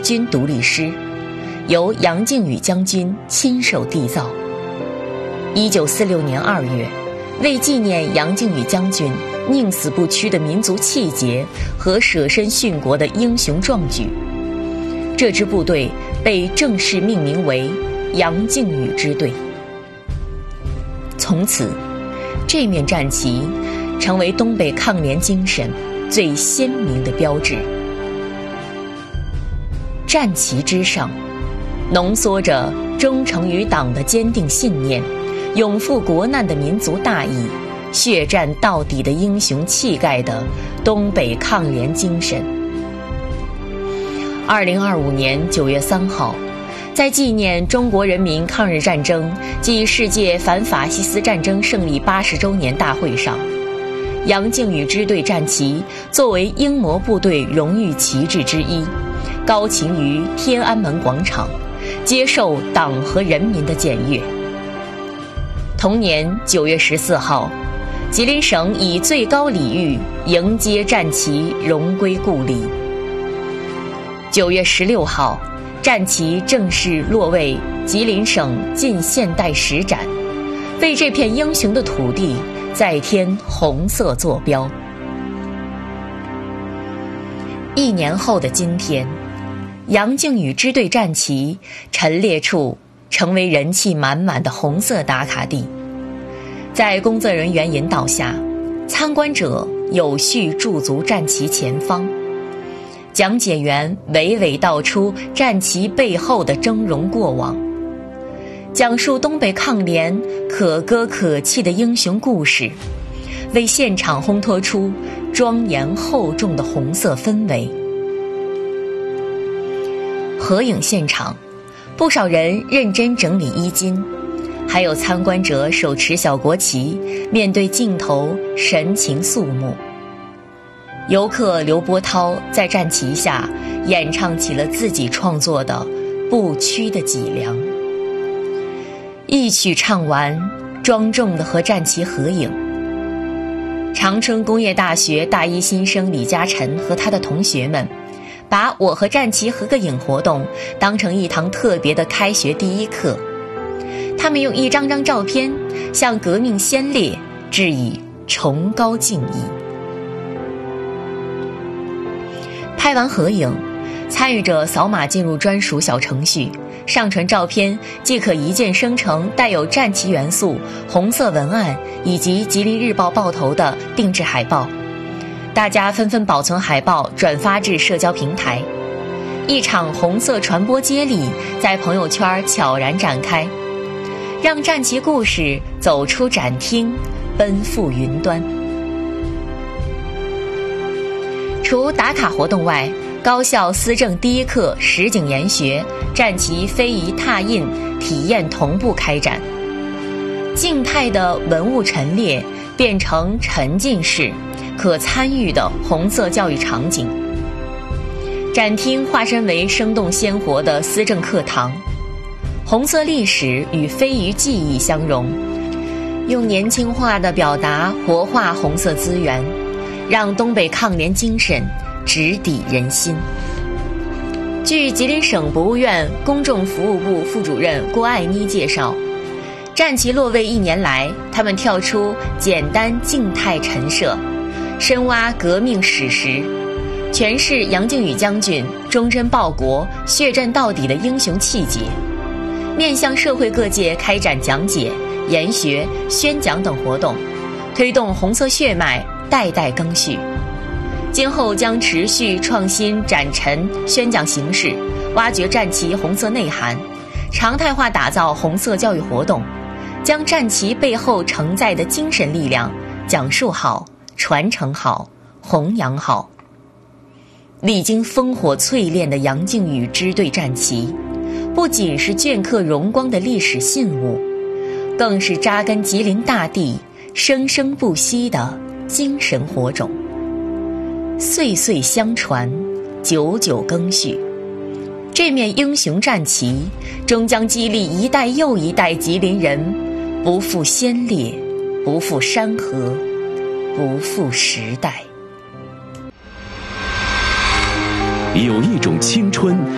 军独立师，由杨靖宇将军亲手缔造。1946年2月，为纪念杨靖宇将军宁死不屈的民族气节和舍身殉国的英雄壮举，这支部队被正式命名为杨靖宇支队。从此，这面战旗成为东北抗联精神最鲜明的标志。战旗之上，浓缩着忠诚于党的坚定信念，永赴国难的民族大义，血战到底的英雄气概的东北抗联精神。2025年9月3号，在纪念中国人民抗日战争暨世界反法西斯战争胜利80周年大会上，杨靖宇支队战旗作为英模部队荣誉旗帜之一，高擎于天安门广场，接受党和人民的检阅。同年9月14号，吉林省以最高礼遇迎接战旗荣归故里。9月16号，战旗正式落为吉林省近现代史展，为这片英雄的土地再添红色坐标。1年后的今天，杨靖宇支队战旗陈列处成为人气满满的红色打卡地。在工作人员引导下，参观者有序驻足战旗前方，讲解员娓娓道出战旗背后的峥嵘过往，讲述东北抗联可歌可泣的英雄故事，为现场烘托出庄严厚重的红色氛围。合影现场，不少人认真整理衣襟，还有参观者手持小国旗，面对镜头神情肃穆。游客刘波涛在战旗下演唱起了自己创作的《不屈的脊梁》。一曲唱完，庄重地和战旗合影。长春工业大学大一新生李嘉诚和他的同学们，把我和战旗合个影活动当成一堂特别的开学第一课。他们用一张张照片向革命先烈致以崇高敬意。拍完合影，参与者扫码进入专属小程序，上传照片即可一键生成带有战旗元素、红色文案以及吉林日报报头的定制海报。大家纷纷保存海报，转发至社交平台。一场红色传播接力在朋友圈悄然展开，让战旗故事走出展厅，奔赴云端。除打卡活动外，高校思政第一课实景研学、战旗非遗拓印体验同步开展。静态的文物陈列变成沉浸式可参与的红色教育场景，展厅化身为生动鲜活的思政课堂，红色历史与非遗技艺相融，用年轻化的表达活化红色资源，让东北抗联精神直抵人心。据吉林省博物院公众服务部副主任郭爱妮介绍，战旗落位1年来，他们跳出简单静态陈设，深挖革命史实，诠释杨靖宇将军忠贞报国、血战到底的英雄气节，面向社会各界开展讲解、研学、宣讲等活动，推动红色血脉代代更续。今后将持续创新展陈宣讲形式，挖掘战旗红色内涵，常态化打造红色教育活动，将战旗背后承载的精神力量讲述好、传承好、弘扬好。历经烽火淬炼的杨靖宇支队战旗，不仅是镌刻荣光的历史信物，更是扎根吉林大地、生生不息的精神火种。岁岁相传，久久更续。这面英雄战旗终将激励一代又一代吉林人，不负先烈，不负山河，不负时代。 有一种青春